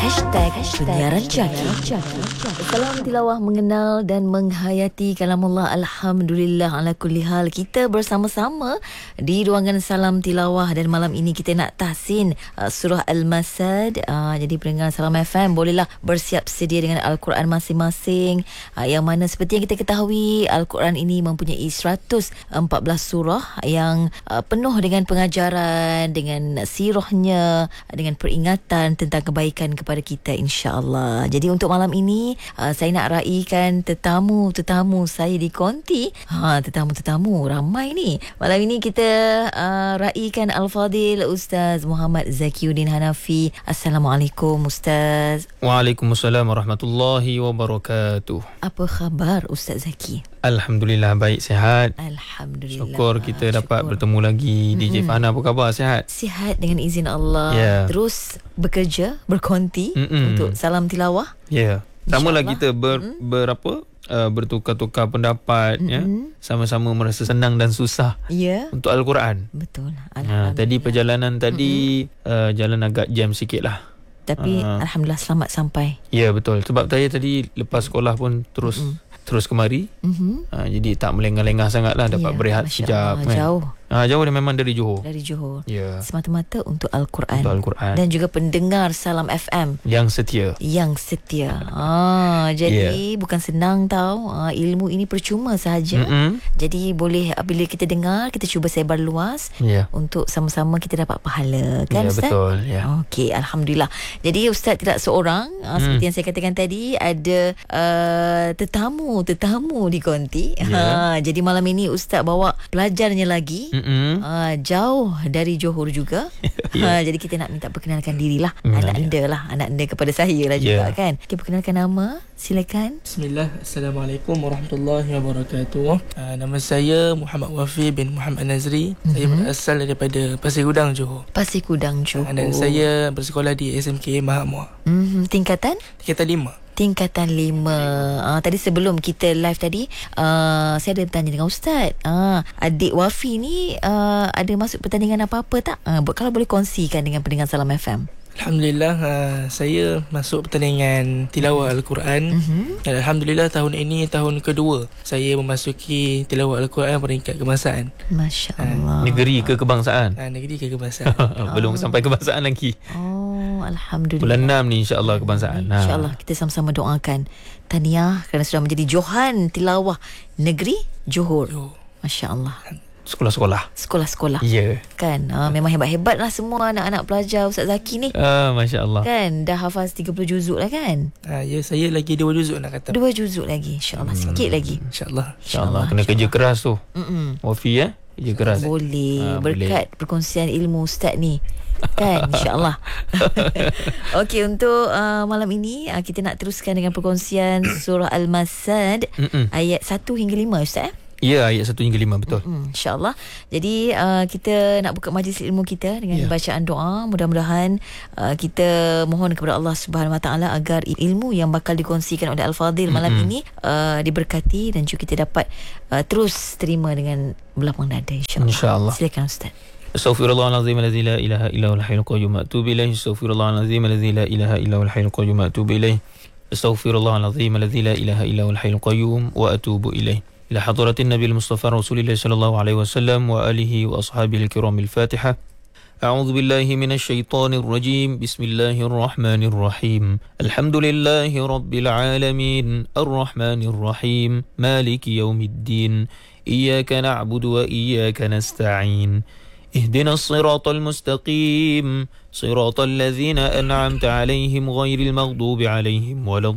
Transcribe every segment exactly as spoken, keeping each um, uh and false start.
Hashtag Penyiaran Jaki. Salam tilawah, mengenal dan menghayati kalamullah. Alhamdulillah ala kulli hal. Kita bersama-sama di ruangan Salam Tilawah, dan malam ini kita nak tahsin uh, surah Al-Masad. Uh, jadi pendengar Salam F M bolehlah bersiap sedia dengan Al-Quran masing-masing, uh, yang mana seperti yang kita ketahui, Al-Quran ini mempunyai seratus empat belas surah yang uh, penuh dengan pengajaran, dengan sirahnya, dengan peringatan tentang kebaikan kepada kita, insya-Allah. Jadi untuk malam ini uh, saya nak raikan tetamu-tetamu saya di konti. Ha, tetamu-tetamu ramai ni. Malam ini kita uh, raikan Al-Fadil Ustaz Muhammad Zakiuddin Hanafi. Assalamualaikum Ustaz. Waalaikumsalam warahmatullahi wabarakatuh. Apa khabar Ustaz Zaki? Alhamdulillah, baik, sihat. Alhamdulillah. Syukur kita Syukur. dapat bertemu lagi. D J Fahana, apa khabar? Sihat? Sihat dengan izin Allah. Yeah. Terus bekerja, berkonti Mm-mm. untuk Salam Tilawah. Ya. Yeah. Sama lah InsyaAllah. kita ber, Mm-mm. berapa uh, bertukar-tukar pendapat, ya. Mm-mm. Sama-sama merasa senang dan susah Ya. untuk Al-Quran. Betul. Ha, Alhamdulillah. tadi perjalanan tadi uh, jalan agak jam sikit lah. Tapi Ah. alhamdulillah selamat sampai. Ya, betul. Sebab saya tadi lepas sekolah pun terus Mm-mm. terus kemari. Mhm. Ha, jadi tak melengah-lengah sangat lah. Dapat Ya, berehat Masya sekejap. Allah, Kan. jauh Ha, jauh dia memang dari Johor. dari Johor. Ya. Semata-mata untuk Al-Quran. Untuk Al-Quran. Dan juga pendengar Salam F M Yang setia. yang setia. Ah, jadi Yeah. bukan senang tau. Ah, ilmu ini percuma sahaja. Mm-mm. Jadi boleh bila kita dengar, kita cuba sebar luas Ya. untuk sama-sama kita dapat pahala, kan Ya, Ustaz? betul. Ya. Okey, alhamdulillah. Jadi Ustaz tidak seorang, uh, seperti Hmm. yang saya katakan tadi, ada uh, tetamu-tetamu di konti. Ya. Ha, jadi malam ini Ustaz bawa pelajarnya lagi. Mm-mm. Uh, jauh dari Johor juga. Ya. Ha, jadi kita nak minta perkenalkan dirilah. Hmm, Anak ya. anda lah, anak anda kepada saya lah juga, Ya. kan. Okay, perkenalkan nama, silakan. Bismillah, Assalamualaikum warahmatullahi wabarakatuh. Uh, nama saya Muhammad Wafi bin Muhammad Nazri. Mm-hmm. Saya berasal daripada Pasir Gudang, Johor. Pasir Gudang, Johor. Uh, dan saya bersekolah di S M K Mahamua. Mm-hmm. Tingkatan? Tingkatan lima. Tingkatan lima. Ah, tadi sebelum kita live tadi, uh, saya ada bertanya dengan Ustaz. Ah, adik Wafi ni uh, ada masuk pertandingan apa-apa tak? Uh, kalau boleh kongsikan dengan pendengar Salam F M. Alhamdulillah, uh, saya masuk pertandingan tilawah Al-Quran. Mhm. Dan Alhamdulillah tahun ini tahun kedua saya memasuki tilawah Al-Quran peringkat kebangsaan. Masya Allah. Negeri ke kebangsaan? Uh, negeri ke kebangsaan. Belum sampai kebangsaan lagi. Oh, alhamdulillah. Bulan enam ni insya-Allah kebangsaan. Ha. InsyaAllah kita sama-sama doakan. Tahniah kerana sudah menjadi Johan Tilawah Negeri Johor. Johor. Masya Allah. Sekolah-sekolah. Sekolah-sekolah. Ya. Kan, ah, memang hebat-hebat lah semua anak-anak pelajar Ustaz Zaki ni. Ah, masya-Allah. Kan, dah hafaz tiga puluh juzuk lah kan? Uh, ya, saya lagi dua juzuk nak kata. Dua juzuk lagi, insyaAllah. Sikit lagi. InsyaAllah. Insya-Allah kena kerja keras tu. Mm-mm. Wafi, ya. Kerja keras. Boleh. Ah, Berkat perkongsian ilmu Ustaz ni. Kan, insyaAllah. Okey, untuk uh, malam ini uh, kita nak teruskan dengan perkongsian surah Al-Masad Mm-mm. ayat satu hingga lima, Ustaz, eh? Ya, ayat satu hingga lima, betul. Hmm, InsyaAllah. Jadi uh, kita nak buka majlis ilmu kita dengan Ya. bacaan doa. Mudah-mudahan uh, kita mohon kepada Allah Subhanahu Wa Taala agar ilmu yang bakal dikongsikan oleh Al-Fadil malam Mm-mm. ini uh, diberkati dan juga kita dapat uh, terus terima dengan belapang dada, insyaAllah. InsyaAllah. Silakan Ustaz. Astaghfirullahalazim alladzi la ilaha illa huwal hayyul qayyum wa atubu ilaih. Astaghfirullahalazim alladzi la ilaha illa huwal hayyul qayyum wa atubu ilaih. Astaghfirullahalazim alladzi la ilaha illa huwal hayyul qayyum wa atubu ilaih. إلى حضرة النبي المصطفى رسول الله صلى الله عليه وسلم وآله وأصحابه الكرام الفاتحة. أعوذ بالله من الشيطان الرجيم. بسم الله الرحمن الرحيم. الحمد لله رب العالمين الرحمن الرحيم مالك يوم الدين إياك نعبد وإياك نستعين اهدنا الصراط المستقيم صراط الذين أنعمت عليهم غير المغضوب عليهم ولا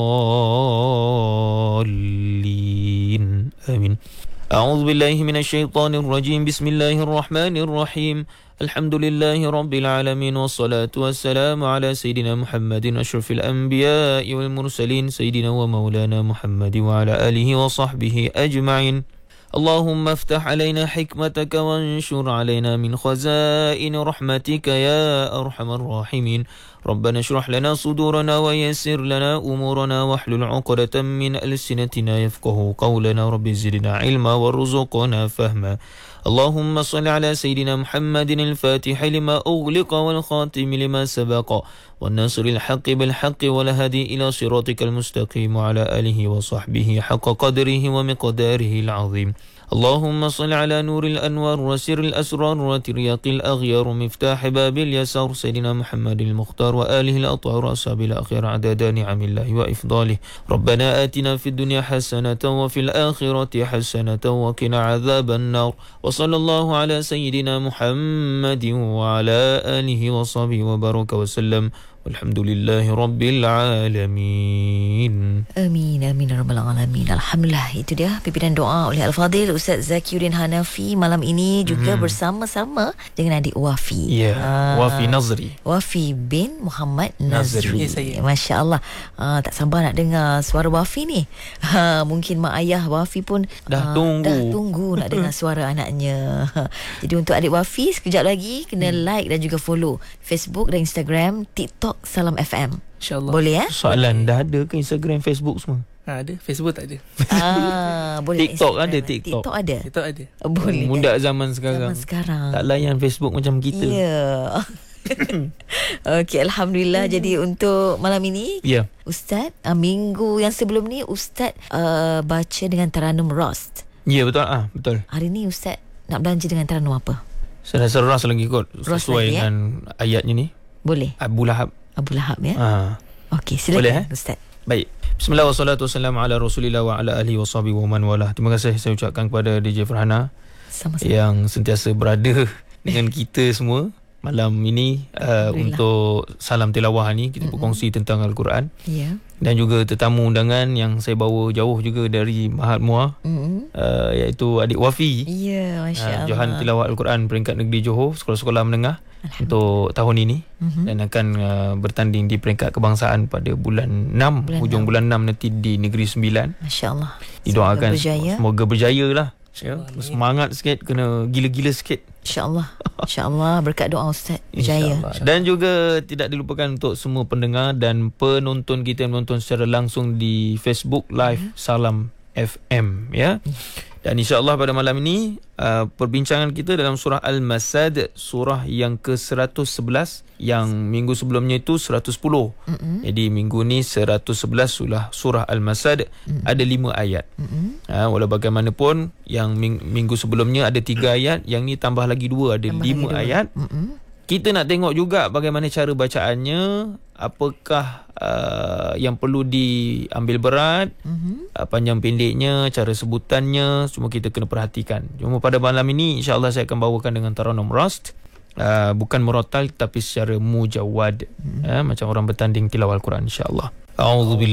الضالين آمين. أعوذ بالله من الشيطان الرجيم. بسم الله الرحمن الرحيم. الحمد لله رب العالمين والصلاة والسلام على سيدنا محمد أشرف الأنبياء والمرسلين سيدنا ومولانا محمد وعلى آله وصحبه أجمعين. اللهم افتح علينا حكمتك وانشر علينا من خزائن رحمتك يا أرحم الراحمين. ربنا اشرح لنا صدورنا ويسر لنا أمورنا واحلل عقدة من ألسنتنا يفقه قولنا رب زدنا علما وارزقنا فهما اللهم صل على سيدنا محمد الفاتح لما أغلق والخاتم لما سبق والناصر الحق بالحق والهادي إلى صراطك المستقيم وعلى آله وصحبه حق قدره ومقداره العظيم اللهم صل على نور الأنوار وسر الأسرار وترياق الأغيار مفتاح باب اليسار سيدنا محمد المختار وآله الأطهار أصحاب الأخيار عدد نعم الله وإفضاله ربنا آتنا في الدنيا حسنة وفي الآخرة حسنة وقنا عذاب النار وصلى الله على سيدنا محمد وعلى آله وصحبه وبارك وسلم Alhamdulillahi Rabbil Alamin. Amin, amin, Rabbal Alamin. Alhamdulillah, itu dia pimpinan doa oleh Al-Fadhil Ustaz Zakiuddin Hanafi malam ini juga hmm. bersama-sama dengan adik Wafi. Ya, yeah. uh, Wafi Nazri. Wafi bin Muhammad Nazri. Nazri. Masya Allah. Uh, tak sabar nak dengar suara Wafi ni. Uh, mungkin mak ayah Wafi pun dah uh, tunggu. Dah tunggu nak dengar suara anaknya. Jadi untuk adik Wafi, sekejap lagi kena hmm. like dan juga follow Facebook dan Instagram, TikTok Salam F M. InsyaAllah. Boleh ya? Soalan, dah ada ke Instagram, Facebook semua? Ha, ada. Facebook tak ada. Ah, boleh. TikTok Instagram. ada, TikTok. TikTok ada. TikTok ada. Boleh. Muda zaman sekarang. Zaman sekarang. Tak layan Facebook macam kita. Ya. Yeah. Okey, Alhamdulillah. Jadi untuk malam ini, ya. Yeah. Ustaz, uh, minggu yang sebelum ni Ustaz uh, baca dengan Taranum Rost. Ya, yeah, betul. Ah, betul. Hari ni Ustaz nak belanja dengan Taranum apa? Saya rasa ras lagi kot. Sesuai lagi, dengan ya? Ayatnya ni. Boleh. Abu Lahab. Abu Lahab ya. Ah. Okey, silakan. Boleh, eh? Ustaz. Baik. Bismillah wassalatu wassalamu ala Rasulillah wa ala alihi washabihi wa man walah. Terima kasih saya ucapkan kepada D J Farhana. Sama-sama. Yang sentiasa berada dengan kita semua malam ini uh, untuk salam tilawah ni kita mm-hmm. berkongsi tentang Al-Quran. Ya. Yeah. Dan juga tetamu undangan yang saya bawa jauh juga dari Mahat Muar, mm-hmm. uh, iaitu adik Wafi. Ya, yeah, masya-Allah. Uh, Johan Tilawah Al-Quran peringkat negeri Johor, sekolah-sekolah menengah untuk tahun ini, mm-hmm. dan akan uh, bertanding di peringkat kebangsaan pada bulan enam, bulan hujung enam. bulan enam nanti di Negeri Sembilan. Masya-Allah. Didoakan semoga berjaya, semoga berjaya lah. Ya, semangat sikit, kena gila-gila sikit. InsyaAllah. InsyaAllah, berkat doa Ustaz berjaya. Dan juga tidak dilupakan untuk semua pendengar dan penonton kita yang menonton secara langsung di Facebook Live yeah. Salam F M ya. Dan insya-Allah pada malam ini uh, perbincangan kita dalam surah Al-Masad, surah yang ke seratus sebelas, yang minggu sebelumnya itu seratus sepuluh. Mm-hmm. Jadi minggu ni seratus sebelas surah surah Al-Masad, mm-hmm. ada lima ayat. Mm-hmm. Ha, walau bagaimanapun yang ming- minggu sebelumnya ada tiga ayat, yang ni tambah lagi dua, ada tambah lima ayat. Mm-hmm. Kita nak tengok juga bagaimana cara bacaannya, apakah uh, yang perlu diambil berat, mm-hmm. uh, panjang pendeknya, cara sebutannya, semua kita kena perhatikan. Cuma pada malam ini insya-Allah saya akan bawakan dengan Taranum Rost, uh, bukan murattal tapi secara mujawwad, mm-hmm. uh, macam orang bertanding tilawah Al-Quran insya-Allah. A'udzubillah